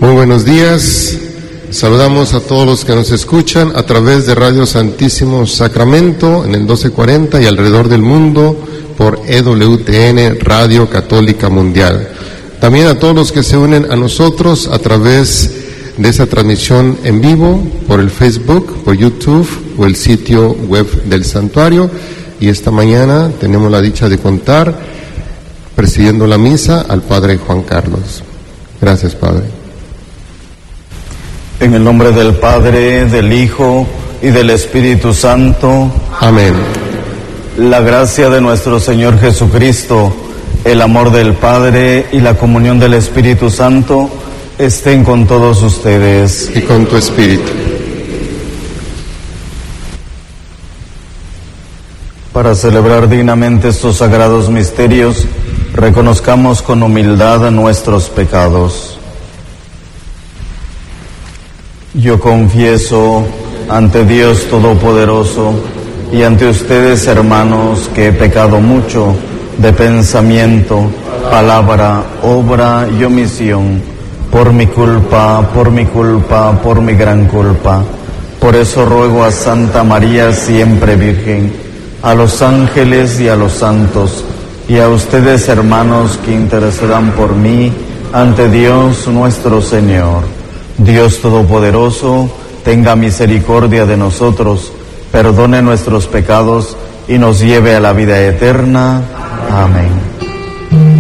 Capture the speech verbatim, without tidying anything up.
Muy buenos días. Saludamos a todos los que nos escuchan a través de Radio Santísimo Sacramento en el doce cuarenta y alrededor del mundo por E W T N Radio Católica Mundial. También a todos los que se unen a nosotros a través de esa transmisión en vivo por el Facebook, por YouTube o el sitio web del santuario. Y esta mañana tenemos la dicha de contar, presidiendo la misa, al Padre Juan Carlos. Gracias, Padre. En el nombre del Padre, del Hijo y del Espíritu Santo. Amén. La gracia de nuestro Señor Jesucristo, el amor del Padre y la comunión del Espíritu Santo estén con todos ustedes. Y con tu espíritu. Para celebrar dignamente estos sagrados misterios, reconozcamos con humildad nuestros pecados. Yo confieso ante Dios Todopoderoso y ante ustedes, hermanos, que he pecado mucho de pensamiento, palabra, obra y omisión, por mi culpa, por mi culpa, por mi gran culpa. Por eso ruego a Santa María, siempre Virgen, a los ángeles y a los santos, y a ustedes, hermanos, que intercedan por mí ante Dios nuestro Señor. Dios Todopoderoso, tenga misericordia de nosotros, perdone nuestros pecados y nos lleve a la vida eterna. Amén.